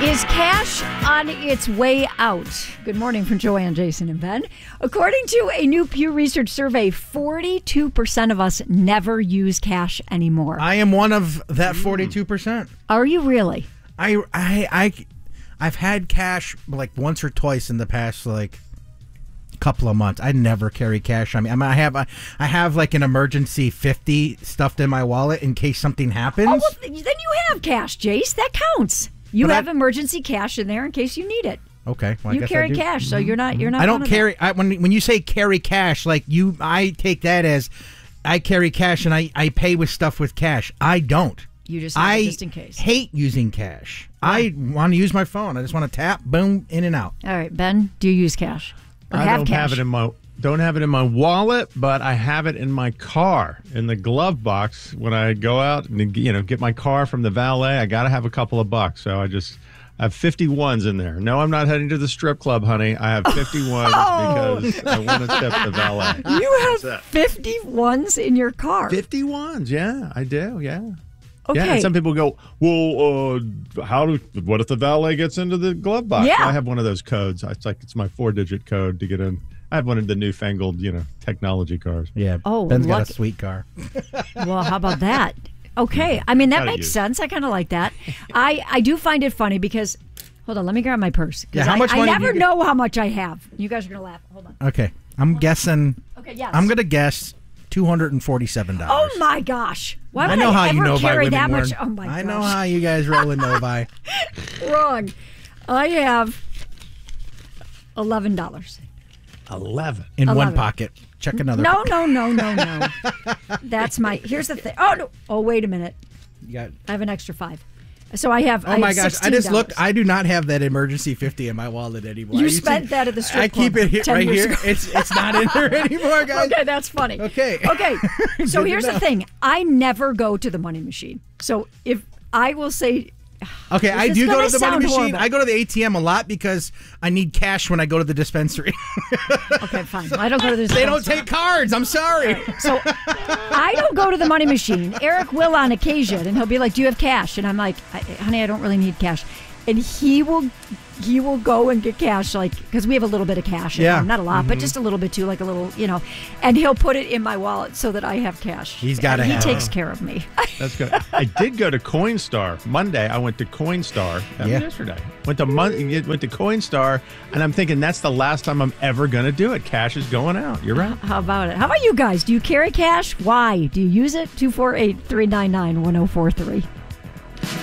Is cash on its way out? Good morning from Joanne, Jason, and Ben. According to a new Pew Research survey, 42% of us never use cash anymore. I am one of that 42%. Are you really? I've had cash like once or twice in the past couple of months. I never carry cash on me. I have like an emergency 50 stuffed in my wallet in case something happens. Oh, well, then you have cash, Jace. That counts. You have emergency cash in there in case you need it. Okay, well, I you guess carry I do. cash, so you're not. I don't carry. When you say carry cash, I take that as I carry cash and I pay with stuff with cash. I don't. You just have it just in case. I hate using cash. I want to use my phone. I just want to tap, boom, in and out. All right, Ben, do you use cash? Or I have don't cash? have it in my wallet, but I have it in my car, in the glove box. When I go out and get my car from the valet, I got to have a couple of bucks. So I have 51s in there. No, I'm not heading to the strip club, honey. I have 51s because I want to tip the valet. You have 51s in your car. 51s, yeah, I do, yeah. Okay. Yeah, and some people go, well, what if the valet gets into the glove box? Yeah. I have one of those codes. It's my 4-digit code to get in. I have one of the newfangled, technology cars. Yeah. Oh, Ben's got a sweet car. Well, how about that? Okay. I mean, that makes sense. I kind of like that. I do find it funny because, hold on, let me grab my purse. Yeah, how much money I never know how much I have. You guys are going to laugh. Hold on. Okay. I'm guessing. Okay, yes. I'm going to guess $247. Oh, my gosh. Why would I know how ever you know carry by that women, much? Oh, my gosh. I know how you guys roll in Novi. Wrong. I have $11. 11 in 11. one pocket. Check another. No. That's my. Here's the thing. Oh no. Oh wait a minute. You got. I have an extra 5. So I have. Oh my gosh! I just $16. looked. I do not have that emergency 50 in my wallet anymore. You spent that at the strip club. I keep it here, 10 right years here. ago. It's not in there anymore, guys. Okay, that's funny. Okay. So Good here's the enough. thing. I never go to the money machine. So if I will say. Okay, I is do go gonna to the money sound machine. horrible. I go to the ATM a lot because I need cash when I go to the dispensary. Okay, fine. I don't go to the. They don't take cards. I'm sorry. So I don't go to the money machine. Eric will on occasion, and he'll be like, "Do you have cash?" And I'm like, "Honey, I don't really need cash." And he will go and get cash, because we have a little bit of cash. Yeah. Not a lot, but just a little bit too, like a little, And he'll put it in my wallet so that I have cash. He's gotta He have takes care of me. That's good. I did go to Coinstar Monday. I went to Coinstar yesterday. Went to Coinstar, and I'm thinking that's the last time I'm ever going to do it. Cash is going out. You're right. How about it? How about you guys? Do you carry cash? Why? Do you use it? 248-399-1043.